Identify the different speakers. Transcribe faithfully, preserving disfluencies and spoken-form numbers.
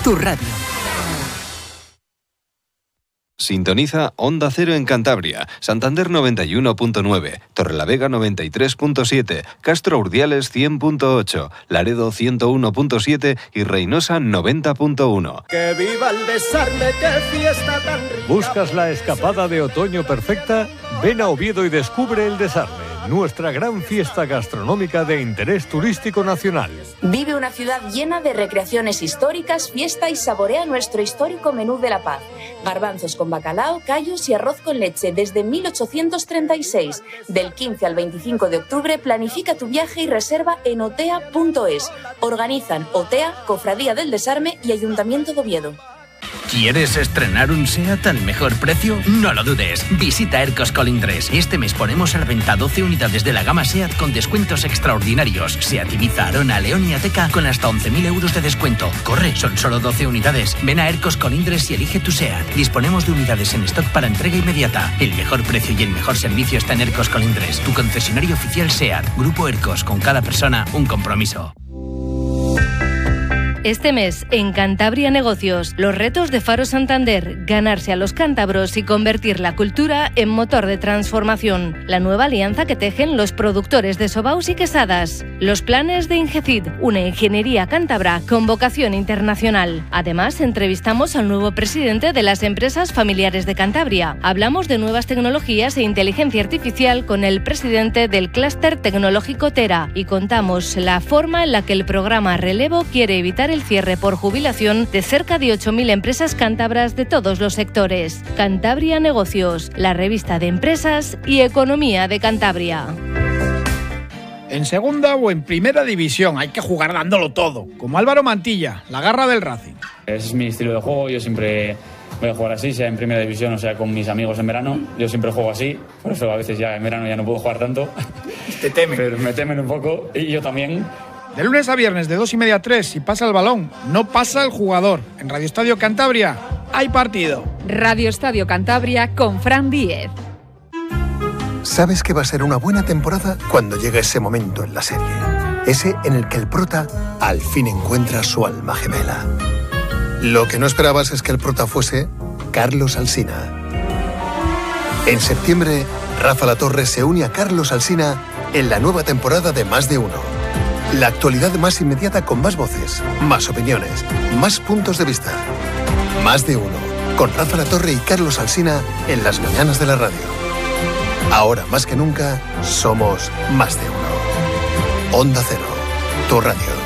Speaker 1: tu radio.
Speaker 2: Sintoniza Onda Cero en Cantabria, Santander noventa y uno punto nueve, Torrelavega noventa y tres punto siete, Castro Urdiales cien punto ocho, Laredo ciento uno punto siete y Reynosa noventa punto uno.
Speaker 3: ¡Que viva el Desarme, qué fiesta tan rica!
Speaker 4: ¿Buscas la escapada de otoño perfecta? Ven a Oviedo y descubre el Desarme, nuestra gran fiesta gastronómica de interés turístico nacional.
Speaker 5: Vive una ciudad llena de recreaciones históricas, fiesta y saborea nuestro histórico menú de la paz. Garbanzos con bacalao, callos y arroz con leche desde mil ochocientos treinta y seis. Del quince al veinticinco de octubre planifica tu viaje y reserva en otea punto es. Organizan Otea, Cofradía del Desarme y Ayuntamiento de Oviedo.
Speaker 6: ¿Quieres estrenar un SEAT al mejor precio? No lo dudes. Visita Ercos Colindres. Este mes ponemos a la venta doce unidades de la gama SEAT con descuentos extraordinarios. SEAT Ibiza, Arona, León y Ateca con hasta once mil euros de descuento. Corre, son solo doce unidades. Ven a Ercos Colindres y elige tu SEAT. Disponemos de unidades en stock para entrega inmediata. El mejor precio y el mejor servicio está en Ercos Colindres, tu concesionario oficial SEAT. Grupo Ercos, con cada persona un compromiso.
Speaker 7: Este mes, en Cantabria Negocios, los retos de Faro Santander, ganarse a los cántabros y convertir la cultura en motor de transformación. La nueva alianza que tejen los productores de sobaos y quesadas. Los planes de Ingecid, una ingeniería cántabra con vocación internacional. Además, entrevistamos al nuevo presidente de las empresas familiares de Cantabria. Hablamos de nuevas tecnologías e inteligencia artificial con el presidente del clúster tecnológico Tera y contamos la forma en la que el programa Relevo quiere evitar el cierre por jubilación de cerca de ocho mil empresas cántabras de todos los sectores. Cantabria Negocios, la revista de empresas y economía de Cantabria.
Speaker 8: En segunda o en primera división hay que jugar dándolo todo, como Álvaro Mantilla, la garra del Racing.
Speaker 9: Es mi estilo de juego, yo siempre voy a jugar así, sea en primera división o sea con mis amigos en verano. Yo siempre juego así, por eso a veces ya en verano ya no puedo jugar tanto.
Speaker 8: Te temen.
Speaker 9: Pero me temen un poco y yo también.
Speaker 8: De lunes a viernes de dos y media a tres, si pasa el balón, no pasa el jugador. En Radio Estadio Cantabria hay partido.
Speaker 1: Radio Estadio Cantabria con Fran Díez.
Speaker 10: Sabes que va a ser una buena temporada cuando llegue ese momento en la serie. Ese en el que el prota al fin encuentra su alma gemela. Lo que no esperabas es que el prota fuese Carlos Alsina. En septiembre, Rafa Latorre se une a Carlos Alsina en la nueva temporada de Más de Uno. La actualidad más inmediata con más voces, más opiniones, más puntos de vista. Más de Uno, con Rafa Latorre y Carlos Alsina en las mañanas de la radio. Ahora más que nunca, somos Más de Uno. Onda Cero, tu radio.